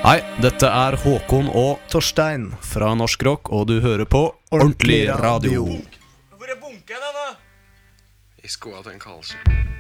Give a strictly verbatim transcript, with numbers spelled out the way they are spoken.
Hei, dette er Håkon og Torstein fra Norsk Rock, og du hører på Ordentlig Radio. Hvor er bunken da? I skoa til en Karlsen.